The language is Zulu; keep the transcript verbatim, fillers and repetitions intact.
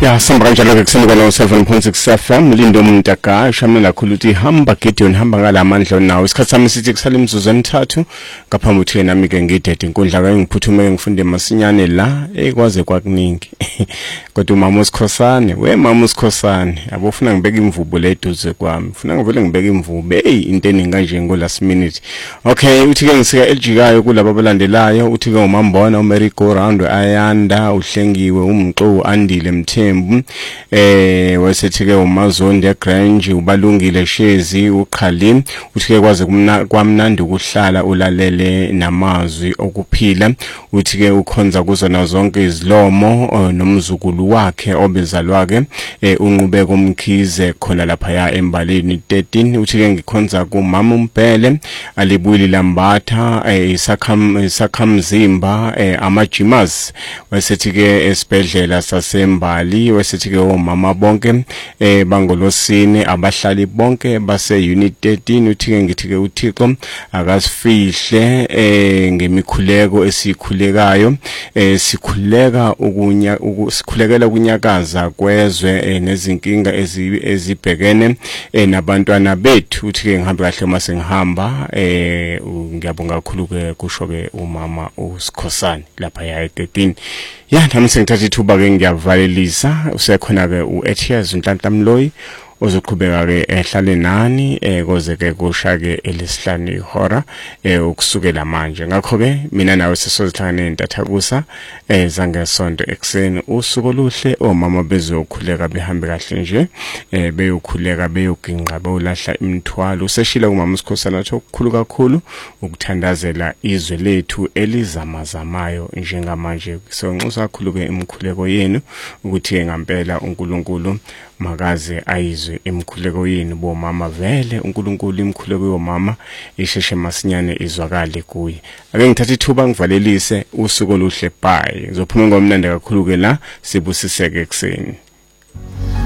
Ya samba kanjalo ke kuseni kona seven point six F M Lindo umuntu akasha mina kakhulu uthi hamba Gideon hamba ngalamandla nawo isikhathi sami sithi kusala imizuzu emithathu ngaphambi uthi nami ke ngidede inkundla ka ngiphuthume ngifunde masinyane la ekwaze kwakuningi kodwa umama uSikhosane we mama uSikhosane abofuna ngibeka imvubu le eduze kwami ufuna ngivele ngibeka imvubu hey into eningi kanje ngo last minute okay uthi ke ngisika elijikayo kulabo abalandelayo uthi ke umambona uMary go round ayanda uhlengiwe umqo andile mthembu eh wasethi ke uMazonde Grange ubalungile Shezi uqhali uthi ke kwaze kwamnandi ukuhlala ulalele namazwi okuphila uthi ke ukhonza kuzona zonke izilomo nomzukulu wakhe obezalwa ke unqubeko umkhize khona lapha ya embalini thirteen uthi ke ngikhonza kumama uMpele alibuyili lambatha isakham isakhamzimba amajimas wasethi ke esibhedlela sasembali wasethi ke omama bonke eh bangolosini abahlali bonke base unit thirteen uthi ke ngithi ke uThixo akasifihle eh ngemikhuleko esikhulekayo eh sikhuleka ukunya sikhulekela kunyakaza kwezwe nezinkinga ezibhekene nabantwana bethu uthi ke ngihambe kahle mase ngihamba eh ngiyabonga kakhulu ke kusho ke umama uSikhosane lapha ya thirteen ya nami sengithatha ithuba ke ngiyavalelisa usekhona ke uEtias Nhlanhla Mloyi ozoqhubeka ke ehlale nani ekoze ke kusha ke elesihlanu ihora ukusukela manje ngakho ke mina nawe sesozithana nentathakusa zangesonto ekseni usuku oluhle omama bezokhuleka behambe kahle nje beyokhuleka beyoginqa beyolahla imithwalo useshila kumama uSikhosana athi okukhulu kakhulu ukuthandazela izwe lethu elizamazamayo njengamanje sonxusa kakhulu ke imkhuleko yenu ukuthi ngempela uNkulunkulu makaze ayizwe imkhuleko yini bomama vele uNkulunkulu imkhuleko yomama isheshe masinyane izwakale kuye ake ngithatha ithuba ngivalelise usuku oluhle bye ngizophuma ngomnandi kakhulu ke la sibusiseke ekseni.